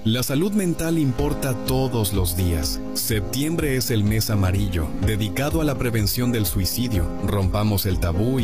La salud mental importa todos los días. Septiembre es el mes amarillo, dedicado a la prevención del suicidio. Rompamos el tabú